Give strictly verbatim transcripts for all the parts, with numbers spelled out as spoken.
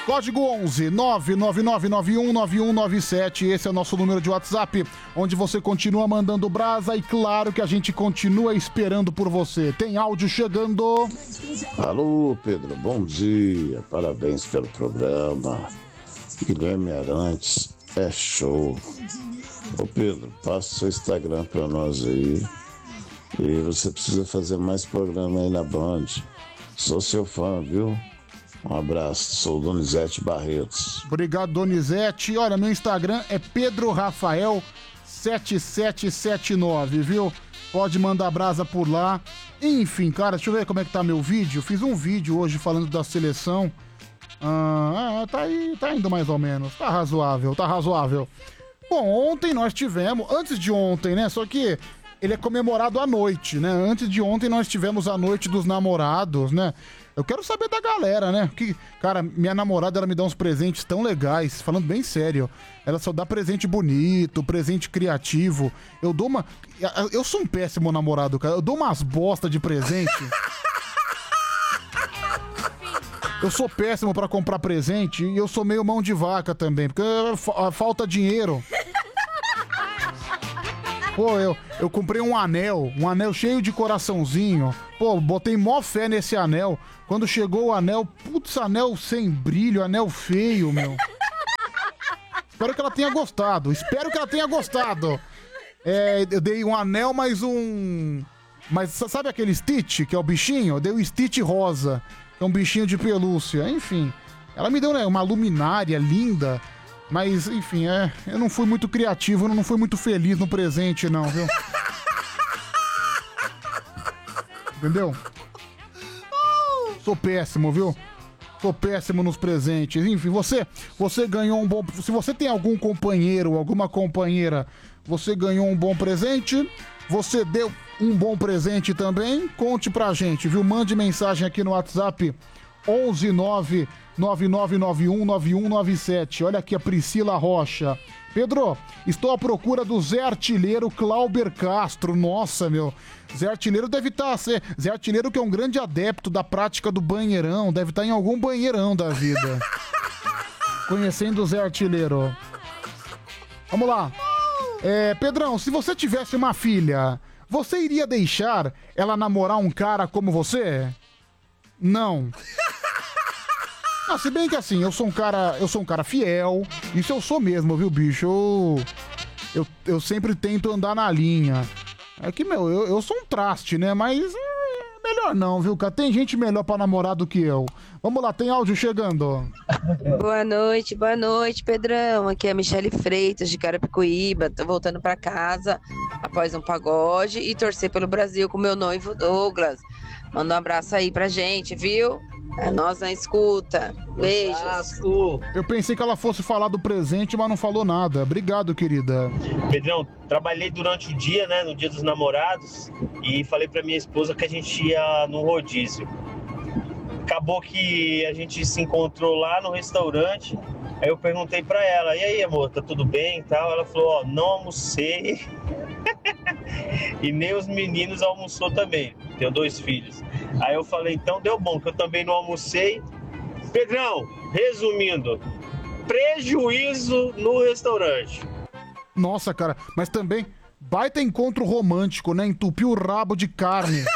Código onze nove nove nove nove um nove um nove sete, esse é o nosso número de WhatsApp, onde você continua mandando brasa e claro que a gente continua esperando por você. Tem áudio chegando. Alô, Pedro, bom dia, parabéns pelo programa. Guilherme Arantes, é show. Ô Pedro, passa o seu Instagram pra nós aí. E você precisa fazer mais programa aí na Band. Sou seu fã, viu? Um abraço, sou o Donizete Barretos. Obrigado, Donizete. Olha, meu Instagram é Pedro Rafael sete sete sete nove, viu? Pode mandar brasa por lá. Enfim, cara, deixa eu ver como é que tá meu vídeo. Fiz um vídeo hoje falando da seleção. Ah, tá aí, tá indo mais ou menos. Tá razoável, tá razoável. Bom, ontem nós tivemos, antes de ontem, né? Só que ele é comemorado à noite, né? Antes de ontem nós tivemos a noite dos namorados, né? Eu quero saber da galera, né? Que, cara, minha namorada, ela me dá uns presentes tão legais, falando bem sério. Ela só dá presente bonito, presente criativo. Eu dou uma... Eu sou um péssimo namorado, cara. Eu dou umas bosta de presente. Eu sou péssimo pra comprar presente e eu sou meio mão de vaca também, porque falta dinheiro. Pô, eu, eu comprei um anel, um anel cheio de coraçãozinho. Pô, botei mó fé nesse anel. Quando chegou o anel, putz, anel sem brilho, anel feio, meu. Espero que ela tenha gostado, espero que ela tenha gostado. É, eu dei um anel, mais um... Mas sabe aquele Stitch, que é o bichinho? Eu dei o Stitch rosa, que é um bichinho de pelúcia. Enfim, ela me deu, né, uma luminária linda. Mas, enfim, é, eu não fui muito criativo, eu não fui muito feliz no presente, não, viu? Entendeu? Sou péssimo, viu? Sou péssimo nos presentes. Enfim, você, você ganhou um bom... Se você tem algum companheiro, alguma companheira, você ganhou um bom presente, você deu um bom presente também, conte pra gente, viu? Mande mensagem aqui no WhatsApp onze nove nove nove nove um nove um nove sete. Olha aqui a Priscila Rocha. Pedro, estou à procura do Zé Artilheiro Clauber Castro. Nossa, meu. Zé Artilheiro deve estar... Zé Artilheiro, que é um grande adepto da prática do banheirão, deve estar em algum banheirão da vida. Conhecendo o Zé Artilheiro. Vamos lá. É, Pedrão, se você tivesse uma filha, você iria deixar ela namorar um cara como você? Não. Ah, se bem que assim, eu sou um cara, eu sou um cara fiel, isso eu sou mesmo, viu, bicho? Eu, eu, eu sempre tento andar na linha. É que, meu, eu, eu sou um traste, né? Mas é, melhor não, viu, cara? Tem gente melhor pra namorar do que eu. Vamos lá, tem áudio chegando. Boa noite, boa noite, Pedrão. Aqui é a Michele Freitas, de Carapicuíba. Tô voltando pra casa após um pagode e torcer pelo Brasil com meu noivo Douglas. Manda um abraço aí pra gente, viu? É nós na escuta. Beijos. Eu pensei que ela fosse falar do presente, mas não falou nada. Obrigado, querida. Pedrão, trabalhei durante o dia, né, no dia dos namorados, e falei pra minha esposa que a gente ia no rodízio. Acabou que a gente se encontrou lá no restaurante, aí eu perguntei pra ela, e aí, amor, tá tudo bem e tal? Ela falou, ó, não almocei e nem os meninos almoçou também, tenho dois filhos. Aí eu falei, então deu bom, que eu também não almocei. Pedrão, resumindo, prejuízo no restaurante. Nossa, cara, mas também baita encontro romântico, né? Entupiu o rabo de carne.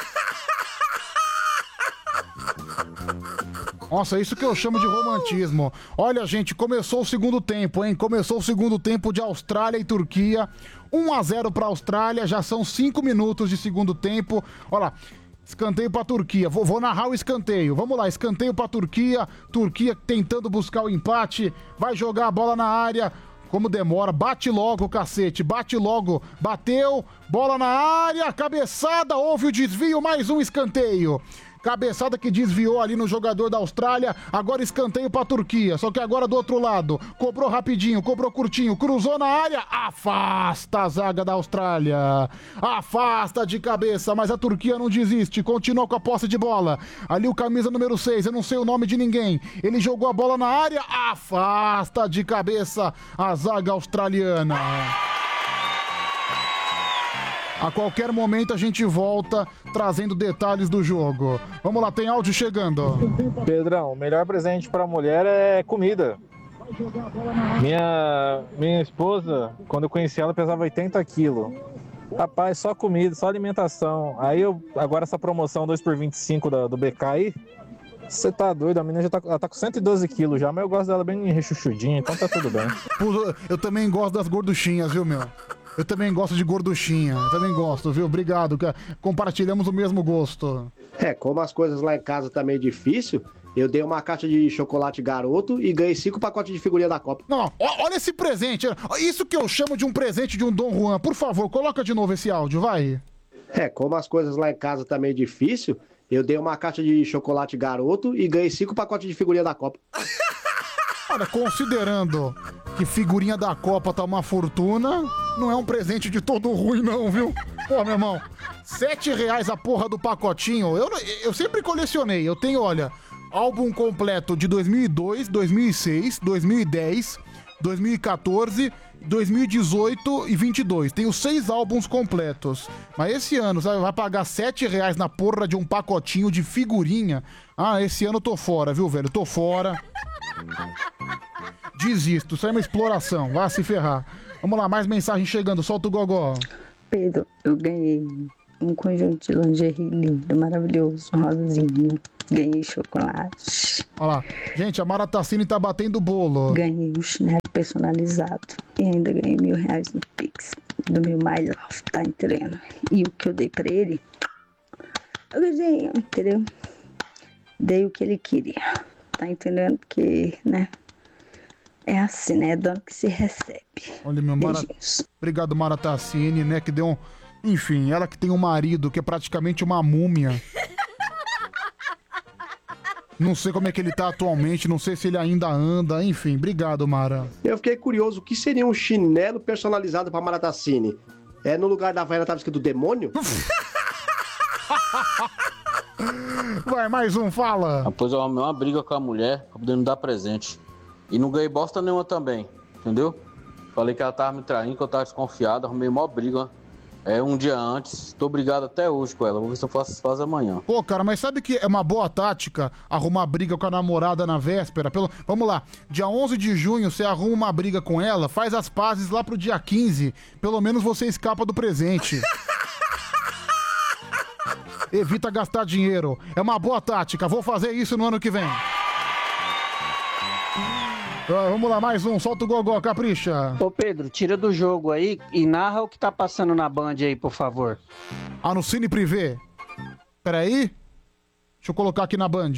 Nossa, isso que eu chamo de romantismo. Olha, gente, começou o segundo tempo, hein? Começou o segundo tempo de Austrália e Turquia. um a zero pra Austrália, já são cinco minutos de segundo tempo. Olha lá. Escanteio pra Turquia. Vou, vou narrar o escanteio. Vamos lá, escanteio pra Turquia. Turquia tentando buscar o empate. Vai jogar a bola na área. Como demora. Bate logo, cacete. Bate logo. Bateu. Bola na área. Cabeçada. Houve o desvio. Mais um escanteio. Cabeçada que desviou ali no jogador da Austrália. Agora escanteio pra Turquia. Só que agora do outro lado. Cobrou rapidinho, cobrou curtinho. Cruzou na área. Afasta a zaga da Austrália. Afasta de cabeça. Mas a Turquia não desiste. Continua com a posse de bola. Ali o camisa número seis. Eu não sei o nome de ninguém. Ele jogou a bola na área. Afasta de cabeça a zaga australiana. A qualquer momento a gente volta trazendo detalhes do jogo. Vamos lá, tem áudio chegando. Pedrão, o melhor presente para mulher é comida. Minha, minha esposa, quando eu conheci ela, pesava oitenta quilos. Rapaz, só comida, só alimentação. Aí eu, agora essa promoção dois por vinte e cinco da, do B K aí, você tá doido, a menina já tá, ela tá com cento e doze quilos já, mas eu gosto dela bem rechuchudinha, então tá tudo bem. Pô, eu também gosto das gorduchinhas, viu, meu? Eu também gosto de gorduchinha, eu também gosto, viu? Obrigado, cara. Compartilhamos o mesmo gosto. É, como as coisas lá em casa tá meio difícil, eu dei uma caixa de chocolate garoto e ganhei cinco pacotes de figurinha da Copa. Não, ó, olha esse presente. Isso que eu chamo de um presente de um Dom Juan. Por favor, coloca de novo esse áudio, vai. É, como as coisas lá em casa tá meio difícil, eu dei uma caixa de chocolate garoto e ganhei cinco pacotes de figurinha da Copa. Olha, considerando que figurinha da Copa tá uma fortuna, não é um presente de todo ruim não, viu? Pô, meu irmão, sete reais a porra do pacotinho. Eu, eu sempre colecionei. Eu tenho, olha, álbum completo de dois mil e dois, dois mil e seis, dois mil e dez, dois mil e quatorze, dois mil e dezoito e vinte e dois. Tenho seis álbuns completos. Mas esse ano, sabe, vai pagar sete reais na porra de um pacotinho de figurinha. Ah, esse ano eu tô fora, viu, velho? Tô fora. Desisto, isso é uma exploração. Vai se ferrar. Vamos lá, mais mensagem chegando. Solta o gogó. Pedro, eu ganhei um conjunto de lingerie lindo, maravilhoso, rosinha. Ganhei chocolate. Olha lá. Gente, a Mara Tassini tá batendo bolo. Ganhei um chinelo personalizado. E ainda ganhei mil reais no Pix do meu My Love, tá entendendo? E o que eu dei pra ele, eu ganhei, entendeu? Dei o que ele queria. Tá entendendo? Porque, né? É assim, né? É dono que se recebe. Olha, meu Mara... Obrigado, Mara Tassini, né? Que deu um... Enfim, ela que tem um marido que é praticamente uma múmia. Não sei como é que ele tá atualmente, não sei se ele ainda anda, enfim, obrigado, Mara. Eu fiquei curioso, o que seria um chinelo personalizado pra Mara Tassini? É no lugar da Havaiana tava escrito demônio? Vai, mais um, fala. Depois eu arrumei uma briga com a mulher pra poder me dar presente. E não ganhei bosta nenhuma também, entendeu? Falei que ela tava me traindo, que eu tava desconfiado, arrumei mó briga. É, um dia antes, tô brigado até hoje com ela, vou ver se eu faço as pazes amanhã. Pô, cara, mas sabe que é uma boa tática arrumar briga com a namorada na véspera? Pelo... Vamos lá, dia onze de junho você arruma uma briga com ela, faz as pazes lá pro dia quinze, pelo menos você escapa do presente. Evita gastar dinheiro, é uma boa tática, vou fazer isso no ano que vem. Ah, vamos lá, mais um, solta o gogó, capricha. Ô Pedro, tira do jogo aí e narra o que tá passando na Band aí, por favor. Ah, no Cine Privé. Peraí. Deixa eu colocar aqui na Band.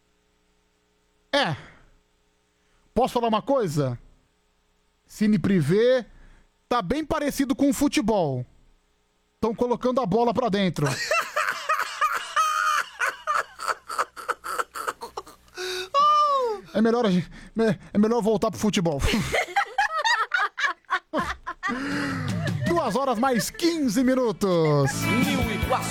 É. Posso falar uma coisa? Cine Privé tá bem parecido com o futebol. Estão colocando a bola pra dentro. É melhor, a gente, é melhor voltar pro futebol. Duas horas mais quinze minutos. New Iguaçu.